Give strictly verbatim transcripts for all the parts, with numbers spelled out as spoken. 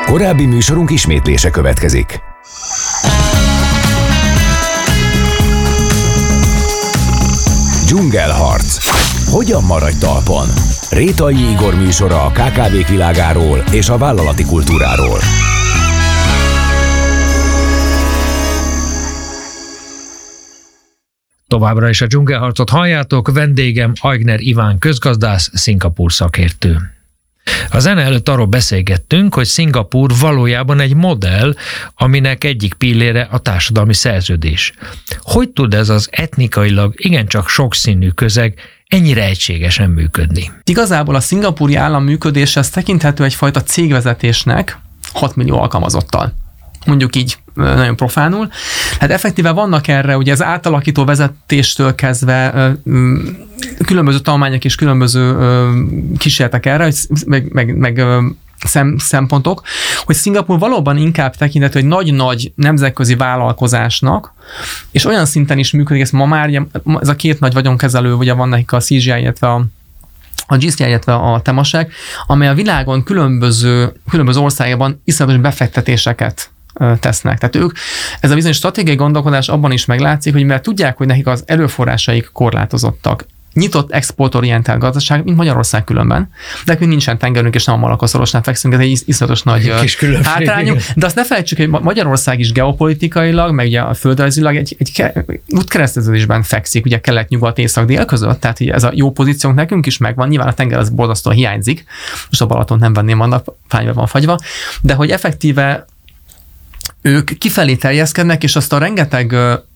Korábbi műsorunk ismétlése következik. Dzsungelharc. Hogyan maradj talpon? Rétai Igor műsora a ká ká vék világáról és a vállalati kultúráról. Továbbra is a Dzsungelharcot halljátok, vendégem Aigner Iván közgazdász, Szingapúr szakértő. A zene előtt arról beszélgettünk, hogy Szingapúr valójában egy modell, aminek egyik pillére a társadalmi szerződés. Hogy tud ez az etnikailag igencsak sokszínű közeg ennyire egységesen működni? Igazából a szingapúri állam működése az tekinthető egyfajta cégvezetésnek hat millió alkalmazottal. Mondjuk így nagyon profánul. Hát effektíve vannak erre, ugye az átalakító vezetéstől kezdve különböző tanulmányok és különböző kísérletek erre, hogy meg, meg, meg szem, szempontok, hogy Szingapúr valóban inkább tekinthető egy nagy-nagy nemzetközi vállalkozásnak, és olyan szinten is működik, ez ma már, ez a két nagy vagyonkezelő, ugye van nekik a cé gé i, illetve a a gé cé i, illetve a Temasek, amely a világon különböző, különböző országban iszonyatos befektetéseket tesznek. Tehát ők, ez a bizonyos stratégiai gondolkodás abban is meglátszik, hogy mert tudják, hogy nekik az erőforrásaik korlátozottak. Nyitott exportorientált gazdaság, mint Magyarország különben, de nekünk nincsen tengerünk, és nem a Malakaszorosnál fekszünk, ez egy iszonyatos nagy hátrányunk. De azt ne felejtsük, hogy Magyarország is geopolitikailag, meg ugye a földrajzilag egy, egy útkereszteződésben fekszik, ugye kelet-nyugat, észak-dél között, tehát ez a jó pozíciónk nekünk is megvan, nyilván a tenger az borzasztóan hiányzik, most a Balatont nem venném annak, fányba van fagyva, de hogy effektíve ők kifelé terjeszkednek, és azt a rengeteg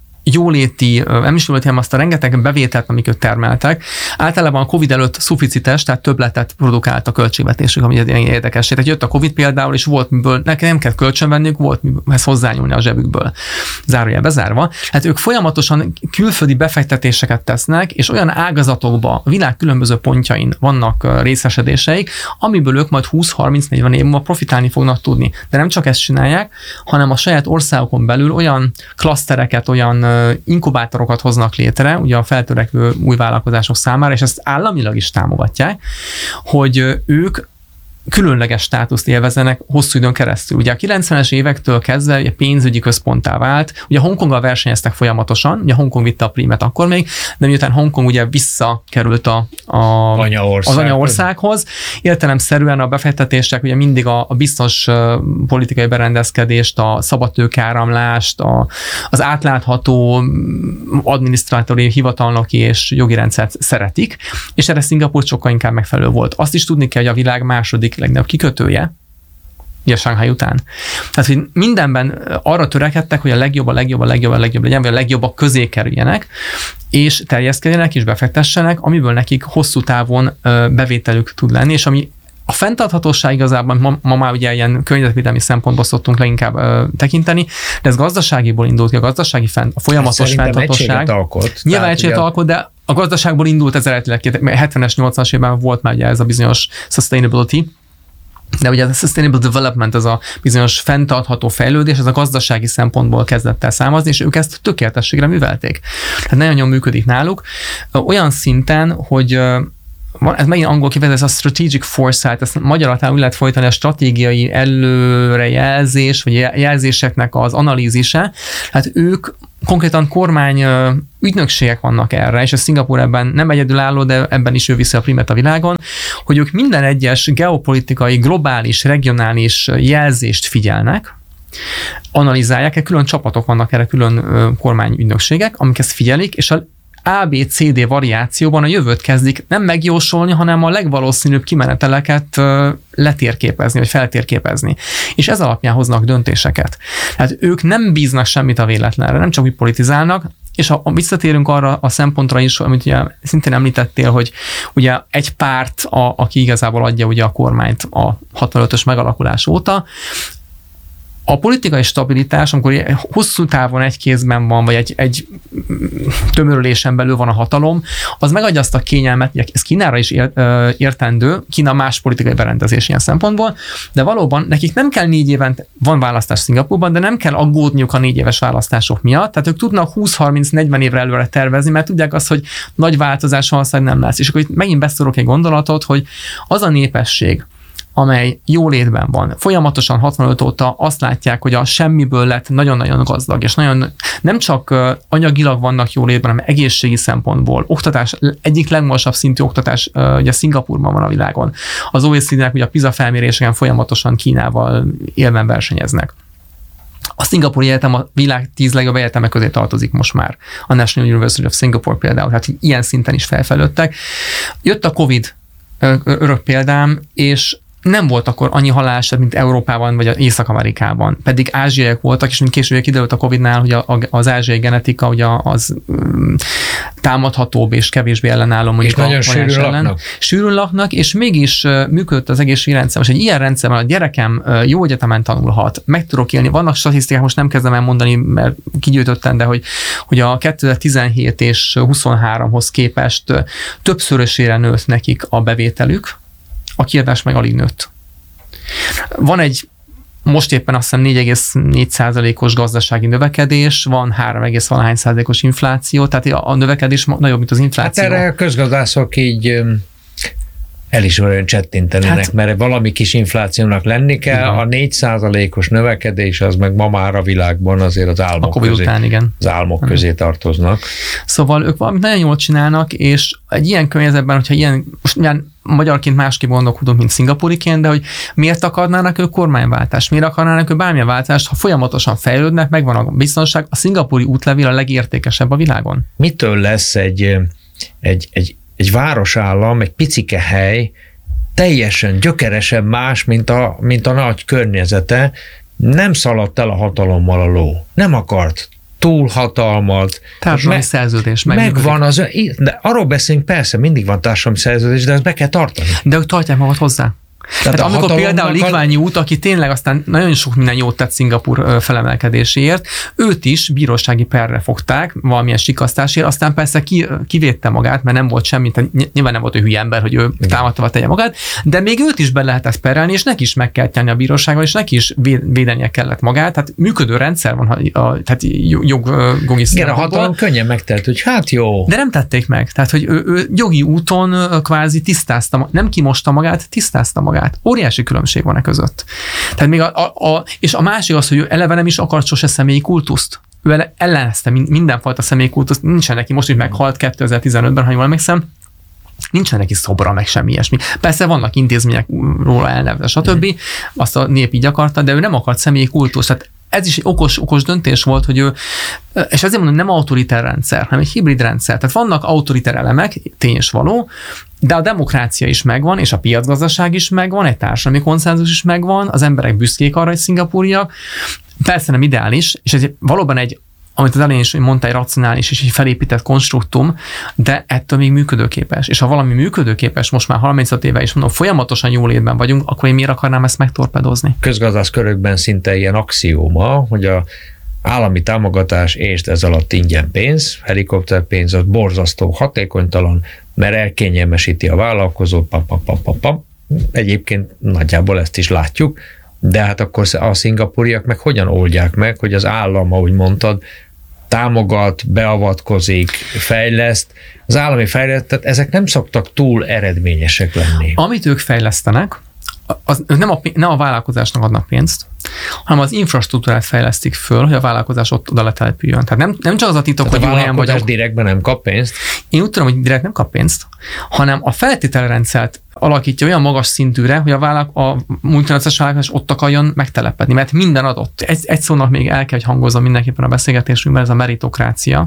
jóléti, nem is jóléti, hanem azt a rengeteg bevételt, amiket termeltek, általában a Covid előtt szuficites, tehát többletet produkált a költségvetésük, ami érdekes. Tehát jött a Covid például, és volt miből, nekem nem kell kölcsön venniük, volt mihez hozzányúlni a zsebükből. Zárójel bezárva. Hát ők folyamatosan külföldi befektetéseket tesznek, és olyan ágazatokba, a világ különböző pontjain vannak részesedéseik, amiből ők majd húsz-harminc-negyven év múlva profitálni fognak tudni. De nem csak ezt csinálják, hanem a saját országokon belül olyan klasztereket, olyan inkubátorokat hoznak létre, ugye a feltörekvő új vállalkozások számára, és ezt államilag is támogatják, hogy ők különleges státuszt élvezzenek hosszú időn keresztül. Ugye a kilencvenes évektől kezdve ugye pénzügyi központtá vált, ugye Hongkonggal versenyeztek folyamatosan, ugye Hongkong vitte a prímet akkor még, de miután Hongkong ugye visszakerült a, a, anyaország. az anyaországhoz, értelemszerűen a befektetések ugye mindig a, a biztos politikai berendezkedést, a szabadtőkeáramlást, a, az átlátható adminisztrátori, hivatalnoki és jogi rendszert szeretik, és erre Szingapúr sokkal inkább megfelelő volt. Azt is tudni kell, hogy a világ második legnagyobb kikötője, ugye Shanghai után. Tehát, hogy mindenben arra törekedtek, hogy a legjobb, a legjobb, a legjobb, a legjobb legyen, vagy a legjobbak közé kerüljenek, és terjeszkedjenek, és befektessenek, amiből nekik hosszú távon bevételük tud lenni, és ami a fenntarthatóság igazából ma, ma már ugye ilyen környezetvédelmi szempontból szoktunk leginkább ö, tekinteni, de ez gazdaságiból indult ki, a gazdasági fent, a folyamatos hát fenntarthatóság. Alkot, nyilván egységet alkot, de a gazdaságból indult ez eredetileg, hetvenes, nyolcvanas évben volt már ugye ez a bizonyos sustainability, de ugye a sustainable development, ez a bizonyos fenntartható fejlődés, ez a gazdasági szempontból kezdett el számozni, és ők ezt tökéletességre művelték. Tehát nagyon jól működik náluk. Olyan szinten, hogy ez megint angol kifejezés, ez a strategic foresight, ezt magyarul úgy lehet folytani, a stratégiai előrejelzés, vagy jelzéseknek az analízise. Hát ők konkrétan kormány ügynökségek vannak erre, és a Szingapúr ebben nem egyedülálló, de ebben is ő viszi a primet a világon, hogy ők minden egyes geopolitikai, globális, regionális jelzést figyelnek, analizálják, külön csapatok vannak erre, külön kormányügynökségek, amik ezt figyelik, és a á bé cé dé variációban a jövőt kezdik nem megjósolni, hanem a legvalószínűbb kimeneteleket letérképezni, vagy feltérképezni. És ez alapján hoznak döntéseket. Tehát ők nem bíznak semmit a véletlenre, nem csak úgy politizálnak, és ha visszatérünk arra a szempontra is, amit ugye szintén említettél, hogy ugye egy párt, a, aki igazából adja ugye a kormányt a hatvanötös megalakulás óta, a politikai stabilitás, amikor hosszú távon egy kézben van, vagy egy, egy tömörülésen belül van a hatalom, az megadja azt a kényelmet, ez Kínára is értendő, Kína más politikai berendezés ilyen szempontból, de valóban nekik nem kell négy éven, van választás Szingapúrban, de nem kell aggódniuk a négy éves választások miatt, tehát ők tudnak húsz-harminc-negyven évre előre tervezni, mert tudják azt, hogy nagy változás valószínűleg nem lesz. És akkor itt megint beszorok egy gondolatot, hogy az a népesség, amely jólétben van, folyamatosan hatvanöt óta azt látják, hogy a semmiből lett nagyon-nagyon gazdag, és nagyon nem csak anyagilag vannak jólétben, hanem egészségi szempontból. Oktatás, egyik legmagasabb szintű oktatás ugye Szingapúrban van a világon. Az o e cé dé-nek ugye a PISA felméréseken folyamatosan Kínával élven versenyeznek. A Szingapúri Egyetem a világ tíz legjobb egyetemek közé tartozik most már. A National University of Singapore például, tehát ilyen szinten is felfejlődtek. Jött a Covid, örök példám, és nem volt akkor annyi haláleset, mint Európában vagy Észak-Amerikában. Pedig ázsiaiak voltak, és mint később kiderült a Covidnál, hogy az ázsiai genetika ugye az um, támadhatóbb és kevésbé ellenálló mondjuk és nagyon sűrűn laknak. Sűrűn laknak, és mégis uh, működött az egészségügyi rendszer. Most egy ilyen rendszerben a gyerekem uh, jó egyetemen tanulhat, meg tudok élni. Vannak statisztikák, most nem kezdem el mondani, mert kigyűjtöttem, de hogy, hogy a kétezer-tizenhét és huszonháromhoz képest uh, többszörösére nőtt nekik a bevételük, a kiadás meg alig nőtt. Van egy most éppen azt hiszem négy egész négy százalékos gazdasági növekedés, van három egész valahány százalékos infláció, tehát a növekedés nagyobb, mint az infláció. Hát erre a közgazdászok így elismerően csettintenének, hát, mert valami kis inflációnak lenni kell, igen. A négy százalékos növekedés az meg ma már a világban azért az álmok, közé, után, igen. Az álmok igen. közé tartoznak. Szóval ők valamit nagyon jól csinálnak, és egy ilyen környezetben, hogyha ilyen, most milyen magyarként másképp gondolkodunk, mint szingapúriként, de hogy miért akarnának ők kormányváltást, miért akarnának ők bármilyen váltást, ha folyamatosan fejlődnek, megvan a biztonság, a szingapúri útlevél a legértékesebb a világon. Mitől lesz egy, egy, egy egy városállam, egy picike hely teljesen gyökeresen más, mint a, mint a nagy környezete, nem szaladt el a hatalommal a ló. Nem akart túlhatalmat. Társadalmi me- szerződés. Megvan az, de arról beszélünk, persze, mindig van társadalmi szerződés, de ezt be kell tartani. De ők tartják magad hozzá. Tehát hát amikor például Ligványi út, aki tényleg aztán nagyon sok minden jót tett Szingapúr felemelkedéséért, őt is bírósági perre fogták valamilyen sikasztásért, aztán persze ki, kivédte magát, mert nem volt semmi, nyilván nem volt ő hülye ember, hogy ő támadta tegye magát, de még őt is be lehetett perelni, és neki is meg kellett nyerni a bírósággal, és neki is védenie kellett magát, tehát működő rendszer van, a, tehát joggogi Igen, a hatalom könnyen megtelt, hogy hát jó. De nem tették meg, tehát hogy ő, ő jogi úton kvázi tisztázta, nem kimosta magát, tisztázta magát. Óriási különbség van e között. Tehát még a, a, a, és a másik az, hogy ő eleve nem is akart sose személyi kultuszt. Ő ellenezte mindenfajta személyi kultuszt, nincsen neki, most is meghalt kétezer-tizenötben, ha jól emlékszem, nincsen neki szobra, meg semmi ilyesmi. Persze vannak intézmények róla elnevezve, stb. Azt a nép így akarta, de ő nem akart személyi kultuszt. Tehát ez is egy okos, okos döntés volt, hogy ő, és ezért mondom, nem autoriter rendszer, hanem egy hibrid rendszer. Tehát vannak autoriter elemek, tény és való, de a demokrácia is megvan, és a piacgazdaság is megvan, egy társadalmi konszenzus is megvan, az emberek büszkék arra, hogy szingapúriak. Persze nem ideális, és ez valóban egy, amit az elején is mondta, egy racionális és egy felépített konstruktum, de ettől még működőképes. És ha valami működőképes, most már harmincöt éve is mondom, folyamatosan jól létben vagyunk, akkor én miért akarnám ezt megtorpedozni? Közgazdász körökben szinte ilyen axióma, hogy a állami támogatás és ez alatt ingyen pénz, helikopterpénz, az borzasztó hatékonytalan, mert elkényelmesíti a vállalkozót, pap, pap, pap, pap, pap. Egyébként nagyjából ezt is látjuk, de hát akkor a szingapúriak meg hogyan oldják meg, hogy az állam, ahogy mondtad, támogat, beavatkozik, fejleszt. Az állami fejlesztés, tehát ezek nem szoktak túl eredményesek lenni. Amit ők fejlesztenek, az nem, a, nem a vállalkozásnak adnak pénzt, hanem az infrastruktúrát fejlesztik föl, hogy a vállalkozás ott oda letelepüljön. Tehát nem, nem csak az a titok, tehát hogy jó helyen vagyok. Direktben nem kap pénzt? Én úgy tudom, hogy direkt nem kap pénzt, hanem a feltételrendszert alakítja olyan magas szintűre, hogy a, vállalk, a multinacionális vállalkozás ott akarjon megtelepedni, mert minden adott. Egy, egy szónak még el kell, hogy hangozom mindenképpen a beszélgetésünkben, ez a meritokrácia,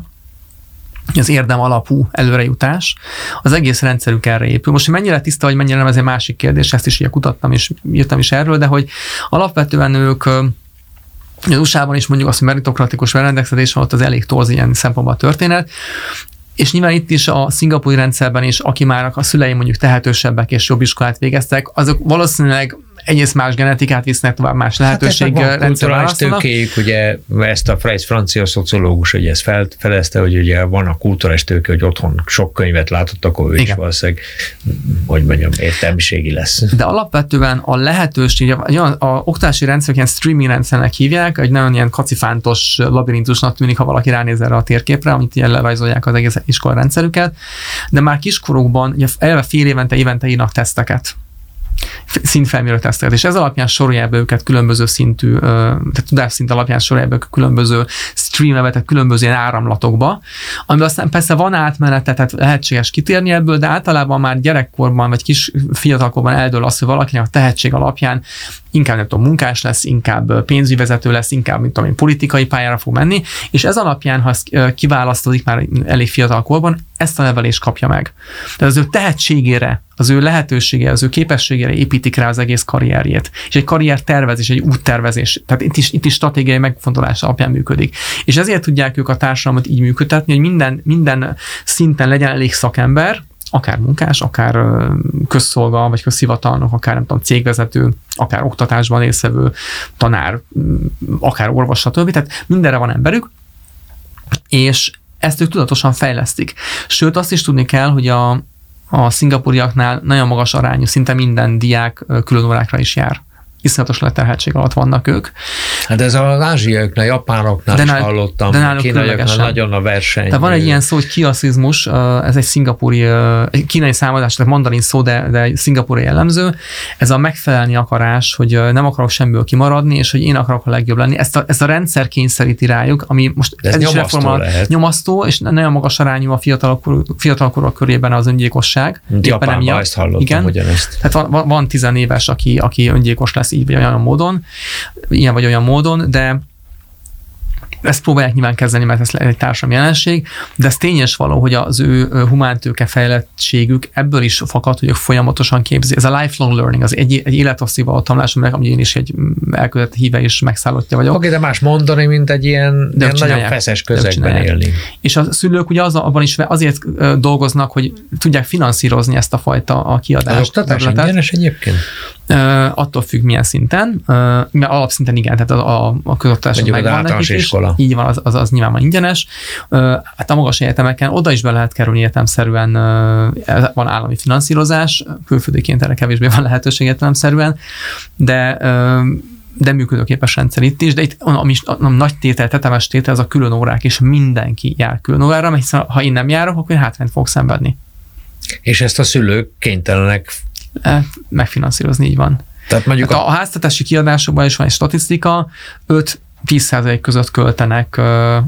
az érdem alapú előrejutás, az egész rendszerük erre épül. Most, hogy mennyire tiszta, vagy mennyire nem, ez egy másik kérdés, ezt is ugye kutattam, és írtam is erről, de hogy alapvetően ők az u es á-ban is mondjuk azt, hogy meritokratikus berendezkedés van, ott az elég torz ilyen szempontból a történet, és nyilván itt is a szingapúri rendszerben is, aki már a szülei mondjuk tehetősebbek és jobb iskolát végeztek, azok valószínűleg egész más genetikát visznek tovább, más lehetőség hát rendszer választanak. Tőkéjük, ugye ezt a Freis francia szociológus, ugye ezt felfedezte, hogy ugye van a kulturális tőke, hogy otthon sok könyvet látott, akkor ő Igen. is valószínűleg, hogy mondjam, értelmiségi lesz. De alapvetően a lehetőség, a, a, a oktatási rendszer, ilyen streaming rendszernek hívják, egy nagyon ilyen kacifántos labirintusnak tűnik, ha valaki ránéz erre a térképre, amit ilyen lerajzolják az egész iskola rendszerüket, de már kiskorukban, ugye eleve fél évente, évente írnak teszteket. szintfelmérő teszteket, és ez alapján sorolják be őket különböző szintű, tehát tudásszint alapján sorolják be különböző streambe, tehát különböző ilyen áramlatokba, amiben aztán persze van átmenete, tehát lehetséges kitérni ebből, de általában már gyerekkorban, vagy kis fiatalkorban eldől az, hogy valakinek a tehetség alapján inkább nem tudom, munkás lesz, inkább pénzügyi vezető lesz, inkább, mint tudom én, politikai pályára fog menni, és ez alapján, ha ezt kiválasztodik már elég fiatal korban, ezt a nevelést kapja meg. Tehát az ő tehetségére, az ő lehetőségére, az ő képességére építik rá az egész karrierjét. És egy karriertervezés, egy úttervezés, tehát itt is, itt is stratégiai megfontolás alapján működik. És ezért tudják ők a társadalmat így működtetni, hogy minden, minden szinten legyen elég szakember, akár munkás, akár közszolga, vagy közhivatalnok, akár nem tudom, cégvezető, akár oktatásban résztvevő, tanár, akár orvos, stb. Tehát mindenre van emberük, és ezt ők tudatosan fejlesztik. Sőt, azt is tudni kell, hogy a, a szingapúriaknál nagyon magas arányú, szinte minden diák különórákra is jár. Iszonyatos leterheltség alatt vannak ők. Hát ez az ázsiaiaknál, japánoknál is hallottam, a kínaiaknál nagyon a verseny. Tehát van egy ilyen szó, hogy kiaszizmus, ez egy szingapúri, egy kínai számozás, tehát mandarin szó, de, de szingapúri jellemző. Ez a megfelelni akarás, hogy nem akarok semmiből kimaradni, és hogy én akarok a legjobb lenni. Ezt a, ezt a rendszer kényszeríti rájuk, ami most ez, ez nyomasztó, is nyomasztó, és nagyon magas arányú a fiatalkorúak körében az öngyilkosság. Japánban ezt hallottam, igen. Ugyanezt. Tehát van, van tizenéves, aki, aki öngyilkos lesz így vagy olyan módon, ilyen vagy olyan módon, de ezt próbálják nyilván kezelni, mert ez egy társadalmi jelenség, de ez tényes való, hogy az ő humántőke fejlettségük ebből is fakad, hogy ők folyamatosan képzi. Ez a lifelong learning, az egy, egy élethosszívaló tanulás, aminek én is egy elkövetett híve és megszállottja vagyok. Oké, de más mondani, mint egy ilyen, ilyen nagyon feszes közegben élni. És a szülők ugye az, abban is azért dolgoznak, hogy tudják finanszírozni ezt a fajta a kiadást. Az oktatás ingyenes egyébként? Uh, attól függ, milyen szinten. Uh, mert alapszinten igen, tehát a, a, a közoktatás megvan nekik is. Így van, az, az, az nyilván van ingyenes. Uh, hát a magas egyetemeken oda is be lehet kerülni értelemszerűen, uh, van állami finanszírozás, külföldiként erre kevésbé van lehetőség értelemszerűen, de uh, de működőképes rendszer itt is, de itt ami is, a nagy tétel, tetemes tétel, az a külön órák, és mindenki jár külön órára, mert hiszen ha én nem járok, akkor én hátrányt fogok szenvedni. És ezt a szülők kénytelenek megfinanszírozni, így van. Tehát mondjuk hát a, a háztartási kiadásokban is van egy statisztika, öt-tíz százalék között költenek,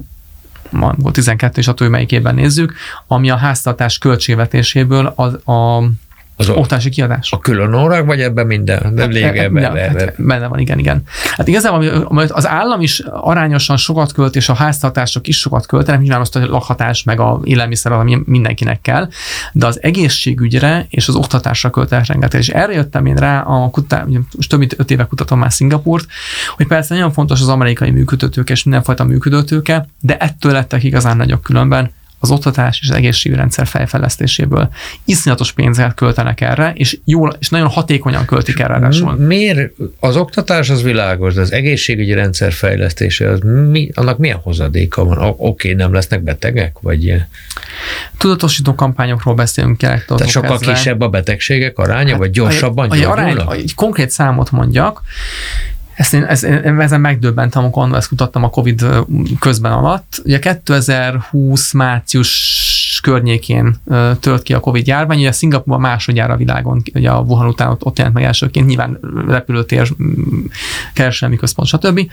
uh, tizenkettő és attól, hogy melyikében nézzük, ami a háztartás költségvetéséből az a az oktatási kiadás. A külön órák, vagy ebben minden? De lényegében benne, benne, benne van, igen, igen. Hát igazából az állam is arányosan sokat költ, és a háztartások is sokat költenek, nyilván azt a lakhatás, meg a élelmiszer, ami mindenkinek kell, de az egészségügyre és az oktatásra költenek rengeteg. És erre jöttem én rá, a kutá, most több mint öt éve kutatom már Szingapúrt, hogy persze nagyon fontos az amerikai működőtőke és mindenfajta működőtőke, de ettől lettek igazán nagyok különben az oktatás és az egészségrendszer fejlesztéséből. Iszonyatos pénzeket költenek erre, és jól, és nagyon hatékonyan költik erre. Rásul. Miért? Az oktatás az világos, de az egészségügyi rendszer fejlesztése, az mi, annak milyen hozadéka van? Oké, okay, nem lesznek betegek? Vagy... Tudatosító kampányokról beszélünk. Tehát sokkal kezdve. Kisebb a betegségek aránya, hát, vagy gyorsabban gyógyulnak? Egy konkrét számot mondjak, Ezt én, ezt, én ezen megdöbbentem, amikor ezt kutattam a Covid közben alatt. Ugye kétezer-húsz március környékén tört ki a Covid járvány, ugye Szingapúrban másodjára a világon, ugye a Wuhan után ott, ott jelent meg elsőként, nyilván repülőtér, kereskedelmi központ, stb.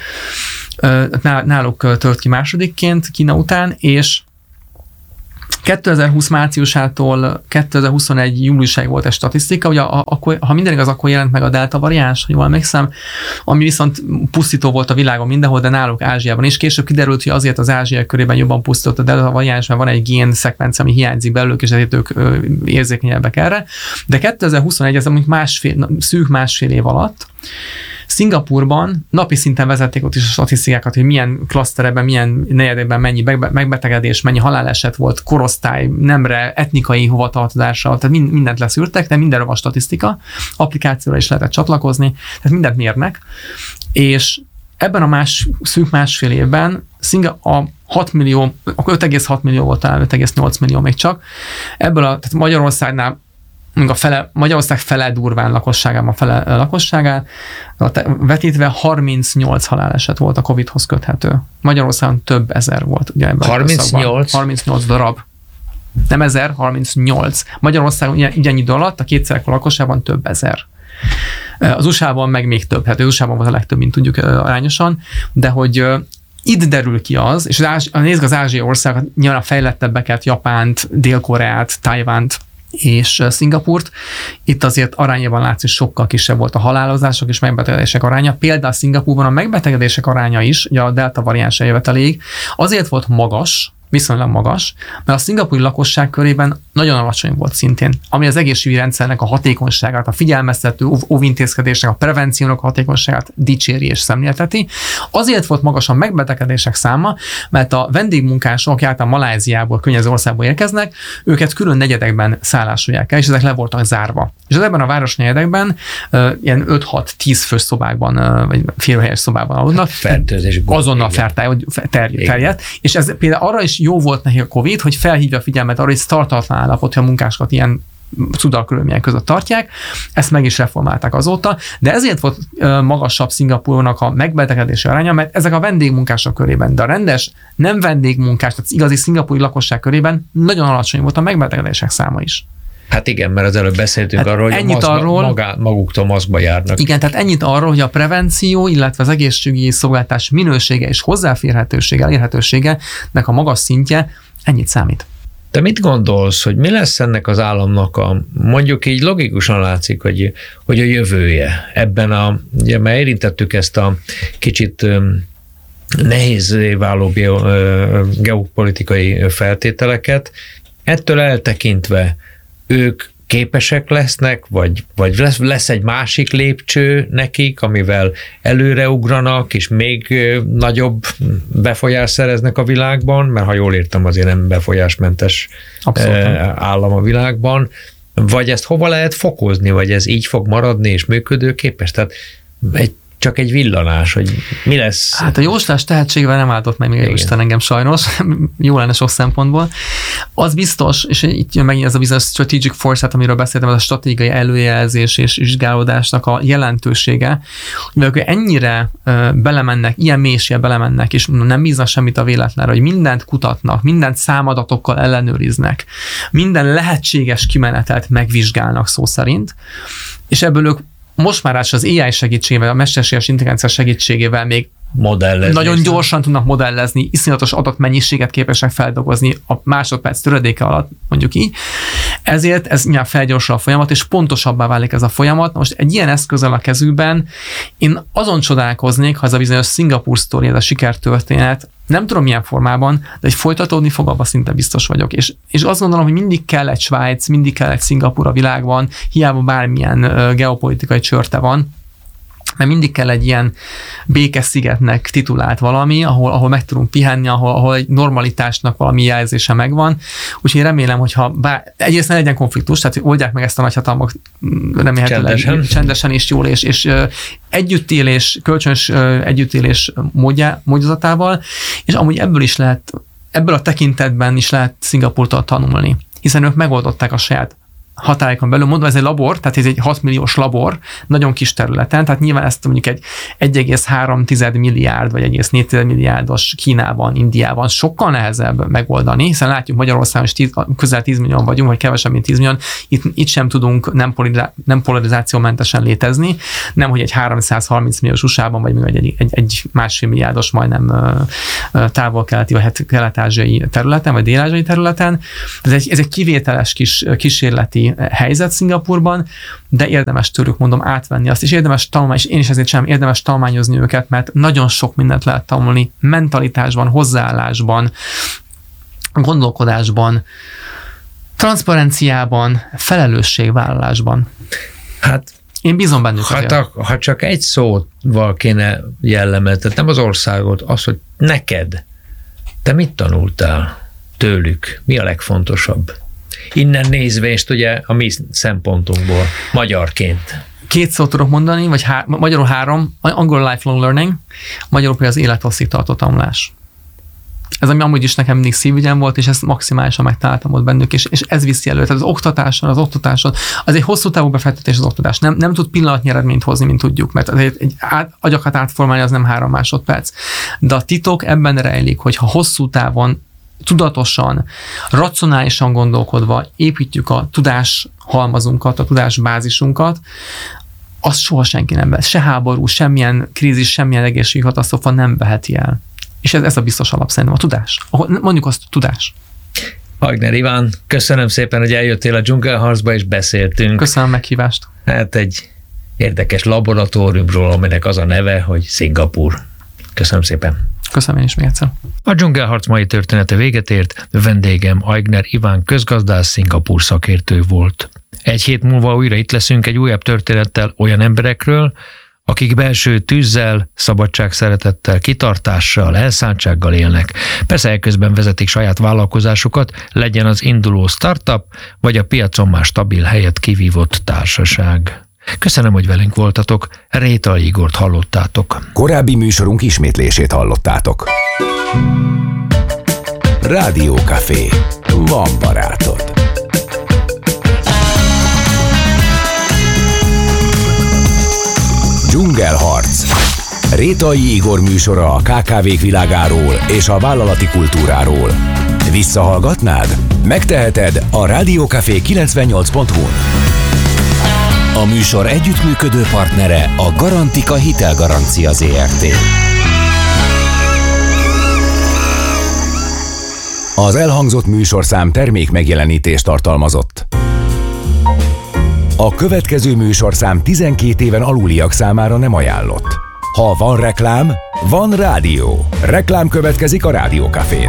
Náluk tört ki másodikként Kína után, és kétezer-húsz márciusától kétezer-huszonegy júliusáig volt egy statisztika, ugye a, akkor, ha minden igaz, akkor jelent meg a delta variáns, ha jól emlékszem, ami viszont pusztító volt a világon mindenhol, de náluk Ázsiában is. Később kiderült, hogy azért az ázsiai körében jobban pusztított a delta variáns, mert van egy gén szekvencia, ami hiányzik belőlük, és ezért ők érzékenyebbek erre. De kétezer-huszonegy, ez amúgy másfél, szűk másfél év alatt, Szingapúrban napi szinten vezették ott is a statisztikákat, hogy milyen klasztereben, milyen negyedében mennyi megbetegedés, mennyi haláleset volt, korosztály, nemre, etnikai hovatartozásra, tehát mindent leszűrtek, de mindenről van statisztika, applikációra is lehetett csatlakozni, tehát mindent mérnek, és ebben a más, szűk másfél évben Szinga, a hat millió, akkor öt egész hat millió volt, talán öt egész nyolc millió még csak, ebből a, tehát Magyarországnál a fele, Magyarország fele durván lakosságában, fele lakosságán, vetítve harmincnyolc haláleset volt a Covidhoz köthető. Magyarországon több ezer volt. Ugye ebben harmincnyolc? harmincnyolc darab. Nem ezer, harmincnyolc. Magyarországon ilyen idő alatt a kétszerek lakosságban több ezer. Az u es á-ban meg még több, hát az u es á-ban volt a legtöbb, mint tudjuk arányosan, de hogy itt derül ki az, és az Ázsi, nézd az ázsiai országokat, nyilván a fejlettebbeket, Japánt, Dél-Koreát, Tajvánt és Szingapurt, itt azért arányában látszik, sokkal kisebb volt a halálozások és megbetegedések aránya. Például Szingapurban a megbetegedések aránya is, ugye a delta variáns eljöveteléig, azért volt magas, viszonylag magas, mert a szingapúri lakosság körében nagyon alacsony volt szintén, ami az egészségügyi rendszernek a hatékonyságát, a figyelmeztető óvintézkedésnek, a prevenciónak a hatékonyságát dicséri és szemlélteti. Azért volt magas a megbetegedések száma, mert a vendégmunkások, akik általában Maláziából, környező országból érkeznek, őket külön negyedekben szállásolják el, és ezek le voltak zárva. És ebben a város negyedekben uh, ilyen öt-hat-tíz fős szobákban, uh, vagy félhelyes szobában aludnak. Fertőzés. Azonnal terjedt. És ez például arra is jó volt neki a Covid, hogy felhívja a figyelmet arra, hogy tartatlan állapot, hogy a munkásokat ilyen cudalkörülmények között tartják. Ezt meg is reformálták azóta, de ezért volt magasabb Szingapúrnak a megbetegedési aránya, mert ezek a vendégmunkások körében, de a rendes, nem vendégmunkás, tehát igazi szingapúri lakosság körében nagyon alacsony volt a megbetegedések száma is. Hát igen, mert az előbb beszéltünk hát arról, hogy ennyit maszkba, arról, magá, maguktól maszkba járnak. Igen, tehát ennyit arról, hogy a prevenció, illetve az egészségügyi szolgáltatás minősége és hozzáférhetősége, elérhetősége nek a magas szintje, ennyit számít. Te mit gondolsz, hogy mi lesz ennek az államnak a, mondjuk így logikusan látszik, hogy, hogy a jövője ebben a, ugye már érintettük ezt a kicsit nehézé váló geopolitikai feltételeket, ettől eltekintve ők képesek lesznek, vagy, vagy lesz, lesz egy másik lépcső nekik, amivel előreugranak, és még nagyobb befolyást szereznek a világban, mert ha jól értem, azért nem befolyásmentes Abszolút. állam a világban, vagy ezt hova lehet fokozni, vagy ez így fog maradni, és működőképes? Tehát egy csak egy villanás, hogy mi lesz. Hát a jóslás tehetségével nem áldott meg még Isten engem sajnos, jó lenne sok szempontból. Az biztos, és itt jön megint ez a bizonyos strategic foresight, amiről beszéltem, ez a stratégiai előjelzés és vizsgálódásnak a jelentősége, mivel ők ennyire belemennek, ilyen mélységbe belemennek, és nem bíznak semmit a véletlenre, hogy mindent kutatnak, mindent számadatokkal ellenőriznek, minden lehetséges kimenetelt megvizsgálnak szó szerint, és ebből ők most már az á i segítségével, a mesterséges intelligencia segítségével még modellezni. Nagyon gyorsan tudnak modellezni, iszonyatos adatmennyiséget képesek feldolgozni a másodperc töredéke alatt, mondjuk így. Ezért ez nyilván felgyorsul a folyamat, és pontosabbá válik ez a folyamat. Most egy ilyen eszközzel a kezükben én azon csodálkoznék, ha ez a bizonyos Szingapúr sztori, ez a sikertörténet, nem tudom milyen formában, de hogy folytatódni fog, abban szinte biztos vagyok. És, és azt gondolom, hogy mindig kell egy Svájc, mindig kell egy Szingapúr a világban, hiába bármilyen uh, geopolitikai csörte van, mert mindig kell egy ilyen békeszigetnek titulált valami, ahol, ahol meg tudunk pihenni, ahol, ahol egy normalitásnak valami jelzése megvan. Úgyhogy én remélem, hogyha bár, egyrészt ne legyen konfliktus, tehát oldják meg ezt a nagyhatalmak remélhetőleg csendesen, csendesen és jól, és, és együttélés, kölcsönös együttélés módja, módozatával, és amúgy ebből is lehet, ebből a tekintetben is lehet Szingapúrtól tanulni, hiszen ők megoldották a saját határokon belül, mondva ez egy labor, tehát ez egy hat milliós labor, nagyon kis területen, tehát nyilván ezt mondjuk egy egy egész három milliárd vagy egy egész négy milliárdos Kínában, Indiában sokkal nehezebb megoldani, hiszen látjuk Magyarországon is tíz, közel tíz millióan vagyunk, vagy kevesebb, mint tíz millióan, itt, itt sem tudunk nem, polariza, nem polarizációmentesen létezni, nem, hogy egy háromszázharminc milliós u es á-ban, vagy egy, egy, egy, egy másfél milliárdos majdnem távol-keleti, vagy kelet-ázsiai területen, vagy dél-ázsiai területen. Ez egy, ez egy kivételes kis kísérleti helyzet Szingapúrban, de érdemes tőlük, mondom, átvenni azt, és érdemes tanulmányozni, és én is ezért sem érdemes tanulmányozni őket, mert nagyon sok mindent lehet tanulni mentalitásban, hozzáállásban, gondolkodásban, transzparenciában, felelősségvállalásban. Hát én bízom bennük hát a, ha csak egy szóval kéne jellemet, tehát nem az országot, az, hogy neked, te mit tanultál tőlük? Mi a legfontosabb? Innen nézve, és ugye a mi szempontunkból, magyarként. Két szót tudok mondani, vagy há- magyarul három, angol lifelong learning, magyarul pedig az élethosszig tartó tanulás. Ez ami amúgy is nekem mindig szívügyem volt, és ezt maximálisan megtaláltam ott bennük, és, és ez viszi elő. Tehát az oktatáson, az oktatáson, az egy hosszú távú befektetés az oktatás. Nem, nem tud pillanatnyi eredményt hozni, mint tudjuk, mert egy, egy át, agyakat átformálni az nem három másodperc. De a titok ebben rejlik, hogy ha hosszú távon tudatosan, racionálisan gondolkodva építjük a tudáshalmazunkat, a tudásbázisunkat, azt soha senki nem vesz. Se háború, semmilyen krízis, semmilyen egészségügyi katasztrófa nem veheti el. És ez, ez a biztos alap szerintem, a tudás. Mondjuk azt, a tudás. Aigner Iván, köszönöm szépen, hogy eljöttél a dzsungelharcba, és beszéltünk. Köszönöm a meghívást. Hát egy érdekes laboratóriumról, aminek az a neve, hogy Szingapúr. Köszönöm szépen. Köszönöm én is még egyszer. A dzsungelharc mai története véget ért, vendégem Aigner Iván közgazdász, Szingapúr szakértő volt. Egy hét múlva újra itt leszünk egy újabb történettel olyan emberekről, akik belső tűzzel, szabadságszeretettel, kitartással, elszántsággal élnek. Persze eközben vezetik saját vállalkozásukat, legyen az induló startup, vagy a piacon már stabil helyet kivívott társaság. Köszönöm, hogy velünk voltatok, Rétai Igort hallottátok. Korábbi műsorunk ismétlését hallottátok. Rádiókafé. Van barátod. Dzsungelharc. Rétai Igor műsora a ká ká vék világáról és a vállalati kultúráról. Visszahallgatnád? Megteheted a Rádiókafé kilencvennyolc pont hu-n. A műsor együttműködő partnere a Garantika Hitelgarancia zé er té. Az elhangzott műsorszám termék megjelenítést tartalmazott. A következő műsorszám tizenkét éven aluliak számára nem ajánlott. Ha van reklám, van rádió. Reklám következik a Rádiókafén.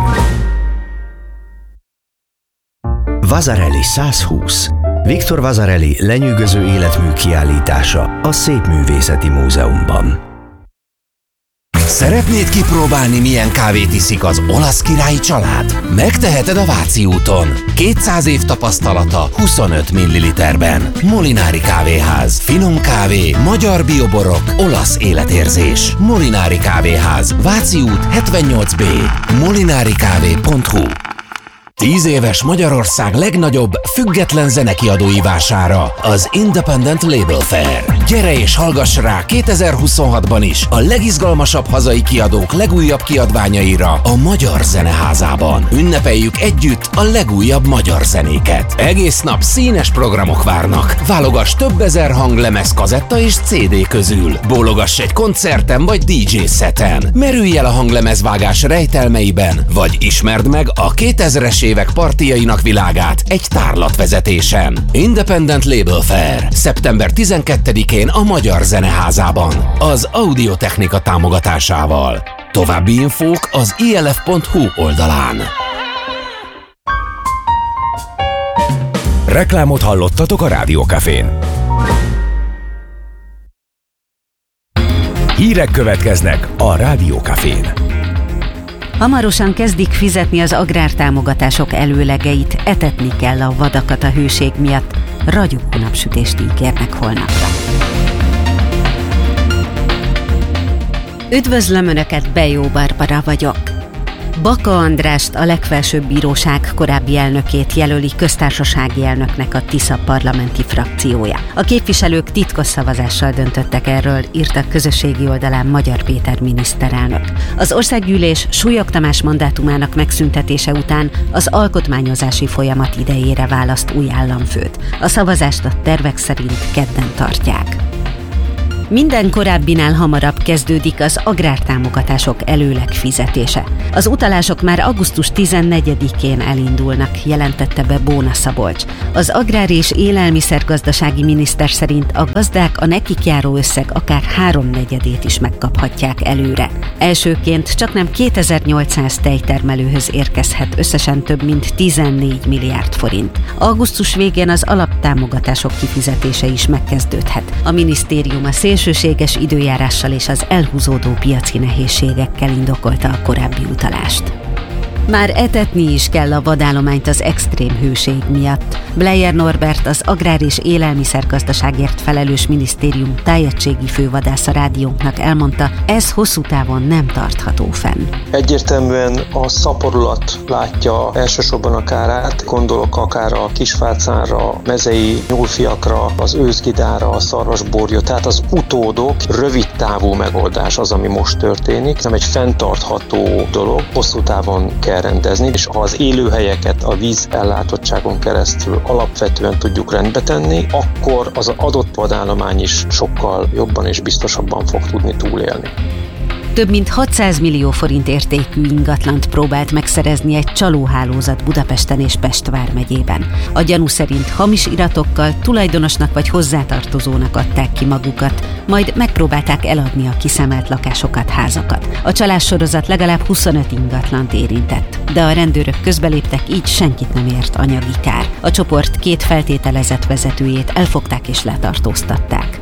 Vasarely százhúsz. Viktor Vasarely lenyűgöző életmű kiállítása a Szépművészeti Múzeumban. Szeretnéd kipróbálni, milyen kávét iszik az olasz királyi család? Megteheted a Váci úton. kétszáz év tapasztalata huszonöt milliliterben. Molinári kávéház. Finom kávé, magyar bioborok, olasz életérzés. Molinári kávéház. Váci út hetvennyolc bé. molinarikávé pont hu. Tíz éves Magyarország legnagyobb független zenekiadói vására, az Independent Label Fair. Gyere és hallgass rá kétezer-huszonhatban is a legizgalmasabb hazai kiadók legújabb kiadványaira a Magyar Zeneházában. Ünnepeljük együtt a legújabb magyar zenéket. Egész nap színes programok várnak. Válogass több ezer hanglemez, kazetta és cé dé közül. Bólogass egy koncerten vagy dé dzsé szeten. Merülj el a hanglemezvágás rejtelmeiben, vagy ismerd meg a kétezres évek partijainak világát egy tárlatvezetésen. Independent Label Fair. szeptember tizenkettedikén a Magyar Zeneházában. Az Audiotechnika támogatásával. További infók az i el ef pont hu oldalán. Reklámot hallottatok a Rádiókafén. Hírek következnek a Rádiókafén. Hamarosan kezdik fizetni az agrártámogatások előlegeit, etetni kell a vadakat a hőség miatt, ragyogó napsütést ígérnek holnapra. Üdvözlöm Önöket, Bejó Barbara vagyok. Baka Andrást, a legfelsőbb bíróság korábbi elnökét jelöli köztársasági elnöknek a Tisza parlamenti frakciója. A képviselők titkos szavazással döntöttek erről, írta közösségi oldalán Magyar Péter miniszterelnök. Az országgyűlés Súlyog Tamás mandátumának megszüntetése után az alkotmányozási folyamat idejére választ új államfőt. A szavazást a tervek szerint kedden tartják. Minden korábbinál hamarabb kezdődik az agrártámogatások előleg fizetése. Az utalások már augusztus tizennegyedikén elindulnak, jelentette be Bóna Szabolcs. Az agrár- és élelmiszergazdasági miniszter szerint a gazdák a nekik járó összeg akár háromnegyedét is megkaphatják előre. Elsőként csaknem kétezer-nyolcszáz tejtermelőhöz érkezhet összesen több mint tizennégy milliárd forint. Augusztus végén az alaptámogatások kifizetése is megkezdődhet. A minisztérium a szélsőséges időjárással és az elhúzódó piaci nehézségekkel indokolta a korábbi utalást. Már etetni is kell a vadállományt az extrém hőség miatt. Bleier Norbert, az Agrár- és Élelmiszergazdaságért felelős minisztérium tájegységi fővadásza rádiónknak elmondta, ez hosszú távon nem tartható fenn. Egyértelműen a szaporulat látja elsősorban a kárát, gondolok akár a kisfácánra, a mezei nyúlfiakra, az őszgidára, a szarvasborjra, tehát az utódok, rövid távú megoldás az, ami most történik. Nem egy fenntartható dolog, hosszú távon kell elrendezni, és ha az élőhelyeket a víz ellátottságon keresztül alapvetően tudjuk rendbe tenni, akkor az adott vadállomány is sokkal jobban és biztosabban fog tudni túlélni. Több mint hatszáz millió forint értékű ingatlant próbált megszerezni egy csalóhálózat Budapesten és Pest vármegyében. A gyanú szerint hamis iratokkal tulajdonosnak vagy hozzátartozónak adták ki magukat, majd megpróbálták eladni a kiszemelt lakásokat, házakat. A csalás sorozat legalább huszonöt ingatlant érintett, de a rendőrök közbeléptek, így senkit nem ért anyagi kár. A csoport két feltételezett vezetőjét elfogták és letartóztatták.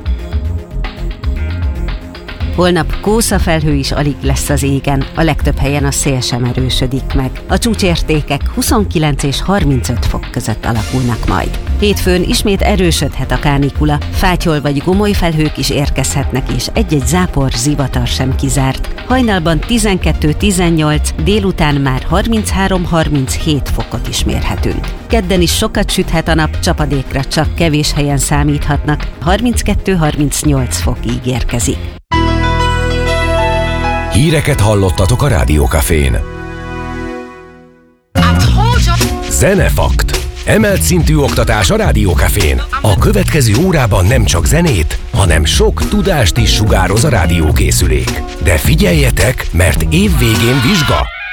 Holnap kószafelhő is alig lesz az égen, a legtöbb helyen a szél sem erősödik meg. A csúcsértékek huszonkilenc és harmincöt fok között alakulnak majd. Hétfőn ismét erősödhet a kánikula, fátyol vagy gomoly felhők is érkezhetnek, és egy-egy zápor, zivatar sem kizárt. Hajnalban tizenkettő tizennyolc, délután már harminchárom harminchét fokot is mérhetünk. Kedden is sokat süthet a nap, csapadékra csak kevés helyen számíthatnak, harminckettő harmincnyolc fok ígérkezik. Híreket hallottatok a Rádiókafén. Zenefakt. Emelt szintű oktatás a Rádiókafén. A következő órában nem csak zenét, hanem sok tudást is sugároz a rádiókészülék. De figyeljetek, mert év végén vizsga.